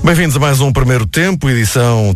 Bem-vindos a mais um Primeiro Tempo, edição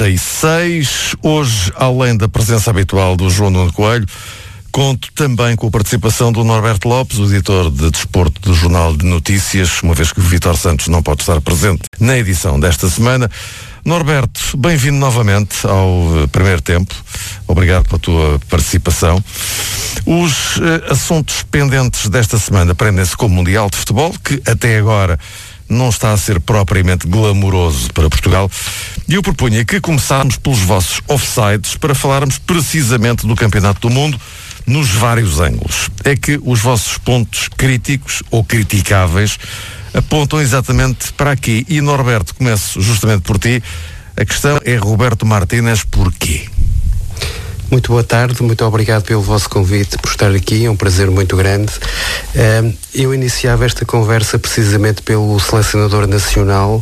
36. Hoje, além da presença habitual do João Nuno Coelho, conto também com a participação do Norberto Lopes, o editor de desporto do Jornal de Notícias, uma vez que o Vítor Santos não pode estar presente na edição desta semana. Norberto, bem-vindo novamente ao Primeiro Tempo. Obrigado pela tua participação. Os assuntos pendentes desta semana prendem-se com o Mundial de Futebol, que até agora não está a ser propriamente glamouroso para Portugal. E eu propunha que começássemos pelos vossos offsides para falarmos precisamente do Campeonato do Mundo nos vários ângulos. É que os vossos pontos críticos ou criticáveis apontam exatamente para aqui. E, Norberto, começo justamente por ti. A questão é Roberto Martínez, porquê? Muito boa tarde, muito obrigado pelo vosso convite, por estar aqui, é um prazer muito grande. Eu iniciava esta conversa precisamente pelo selecionador nacional,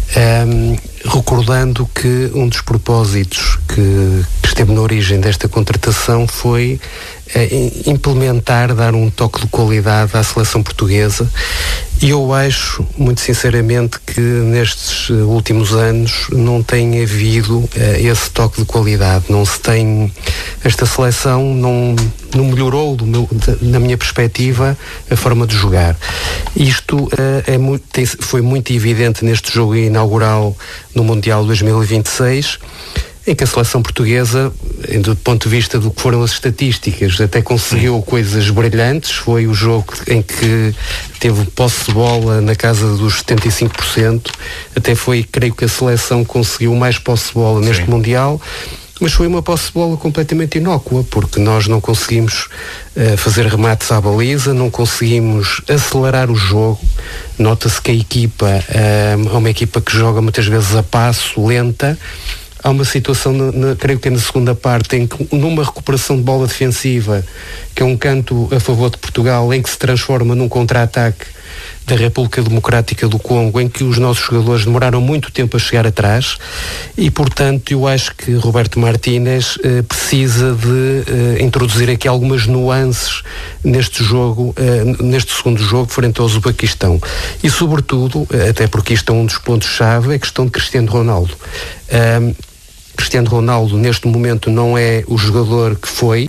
recordando que um dos propósitos que esteve na origem desta contratação foi implementar, dar um toque de qualidade à seleção portuguesa. E eu acho, muito sinceramente, que nestes últimos anos não tem havido esse toque de qualidade. Não se tem... Esta seleção não melhorou, na minha perspectiva, a forma de jogar. Isto foi muito evidente neste jogo inaugural no Mundial 2026, em que a seleção portuguesa, do ponto de vista do que foram as estatísticas, até conseguiu coisas brilhantes. Foi o jogo em que teve posse de bola na casa dos 75%, até foi, creio que a seleção conseguiu mais posse de bola neste Mundial, mas foi uma posse de bola completamente inócua, porque nós não conseguimos fazer remates à baliza, não conseguimos acelerar o jogo. Nota-se que a equipa é uma equipa que joga muitas vezes a passo, lenta. Há uma situação, creio que é na segunda parte, em que numa recuperação de bola defensiva, que é um canto a favor de Portugal, em que se transforma num contra-ataque da República Democrática do Congo, em que os nossos jogadores demoraram muito tempo a chegar atrás, e portanto eu acho que Roberto Martínez precisa de introduzir aqui algumas nuances neste jogo, neste segundo jogo frente ao Uzbequistão. E sobretudo, até porque isto é um dos pontos-chave, é a questão de Cristiano Ronaldo. Cristiano Ronaldo neste momento não é o jogador que foi,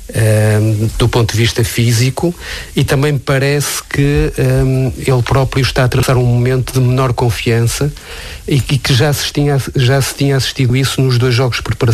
do ponto de vista físico, e também me parece que ele próprio está a atravessar um momento de menor confiança, e que já se tinha assistido isso nos dois jogos de preparação